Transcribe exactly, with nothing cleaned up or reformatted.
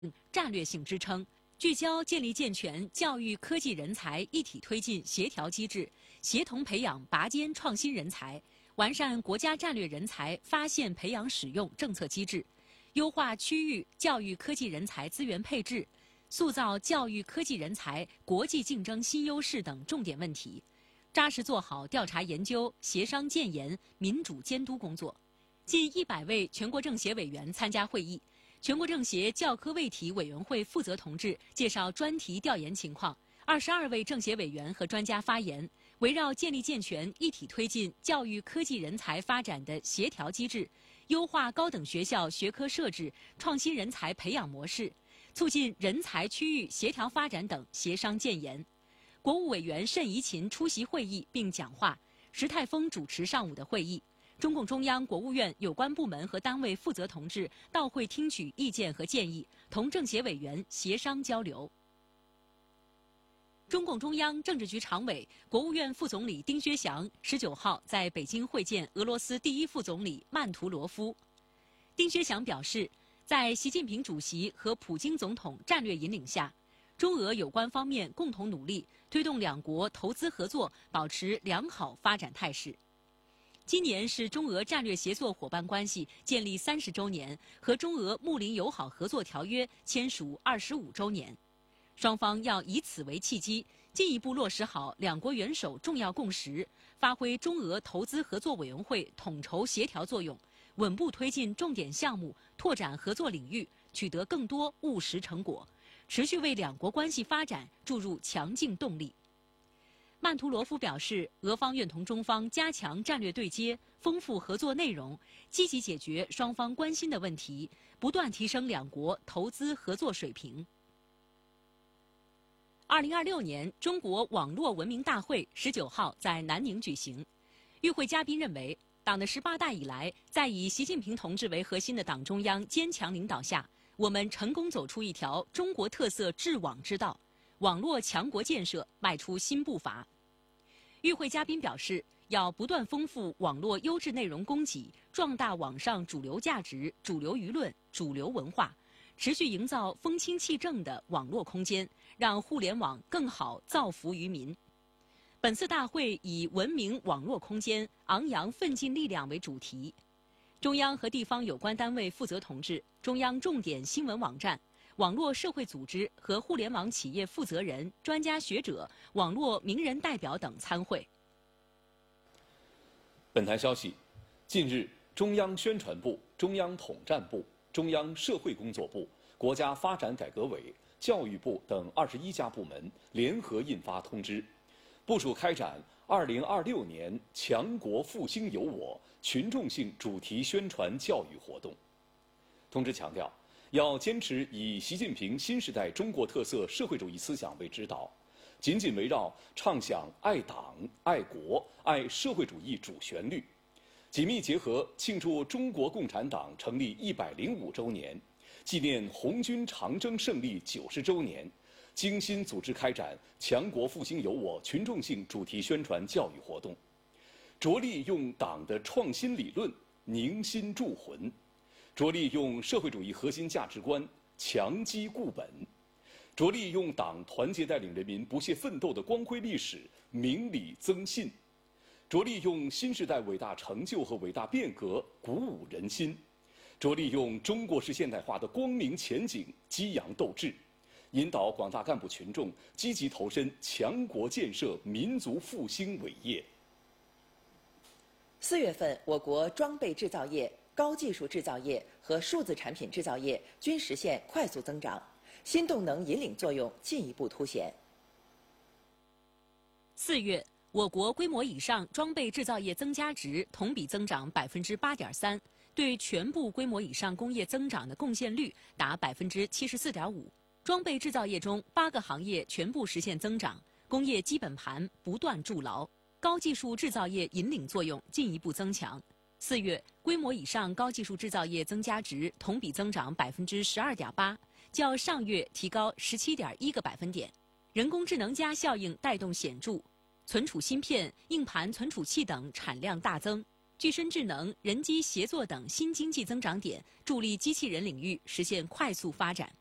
战略性支撑，聚焦建立健全教育科技人才一体推进协调机制，协同培养拔尖创新人才，完善国家战略人才发现培养使用政策机制，优化区域教育科技人才资源配置，塑造教育科技人才国际竞争新优势等重点问题，扎实做好调查研究、协商建言、民主监督工作。近一百位全国政协委员参加会议。全国政协教科卫体委员会负责同志介绍专题调研情况，二十二位政协委员和专家发言，围绕建立健全一体推进教育科技人才发展的协调机制，优化高等学校学科设置、创新人才培养模式，促进人才区域协调发展等协商建言。国务委员谌贻琴出席会议并讲话，石泰峰主持上午的会议。中共中央、国务院有关部门和单位负责同志到会听取意见和建议，同政协委员协商交流。中共中央政治局常委、国务院副总理丁薛祥十九号在北京会见俄罗斯第一副总理曼图罗夫。丁薛祥表示，在习近平主席和普京总统战略引领下，中俄有关方面共同努力，推动两国投资合作保持良好发展态势。今年是中俄战略协作伙伴关系建立三十周年和中俄睦邻友好合作条约签署二十五周年，双方要以此为契机，进一步落实好两国元首重要共识，发挥中俄投资合作委员会统筹协调作用，稳步推进重点项目，拓展合作领域，取得更多务实成果，持续为两国关系发展注入强劲动力。曼图罗夫表示，俄方愿同中方加强战略对接，丰富合作内容，积极解决双方关心的问题，不断提升两国投资合作水平。二零二六年中国网络文明大会十九号在南宁举行。与会嘉宾认为，党的十八大以来，在以习近平同志为核心的党中央坚强领导下，我们成功走出一条中国特色治网之道，网络强国建设迈出新步伐。与会嘉宾表示，要不断丰富网络优质内容供给，壮大网上主流价值、主流舆论、主流文化，持续营造风清气正的网络空间，让互联网更好造福于民。本次大会以文明网络空间，昂扬奋进力量为主题。中央和地方有关单位负责同志、中央重点新闻网站、网络社会组织和互联网企业负责人、专家学者、网络名人代表等参会。 本台消息，近日，中央宣传部、中央统战部、中央社会工作部、国家发展改革委、教育部等二十一家部门联合印发通知，部署开展二零二六年强国复兴有我群众性主题宣传教育活动。通知强调，要坚持以习近平新时代中国特色社会主义思想为指导，紧紧围绕畅想爱党、爱国、爱社会主义主旋律，紧密结合庆祝中国共产党成立一百零五周年、纪念红军长征胜利九十周年，精心组织开展强国复兴有我群众性主题宣传教育活动，着力用党的创新理论凝心铸魂，着力用社会主义核心价值观强基固本，着力用党团结带领人民不懈奋斗的光辉历史明理增信，着力用新时代伟大成就和伟大变革鼓舞人心，着力用中国式现代化的光明前景激扬斗志，引导广大干部群众积极投身强国建设、民族复兴伟业。 四月份，我国装备制造业、高技术制造业和数字产品制造业均实现快速增长，新动能引领作用进一步凸显。 四月，我国规模以上装备制造业增加值同比增长百分之八点三，对全部规模以上工业增长的贡献率达百分之七十四点五。装备制造业中，八个行业全部实现增长，工业基本盘不断筑牢，高技术制造业引领作用进一步增强。四月，规模以上高技术制造业增加值同比增长百分之十二点八，较上月提高十七点一个百分点。人工智能加效应带动显著，存储芯片、硬盘存储器等产量大增，具身智能、人机协作等新经济增长点助力机器人领域实现快速发展。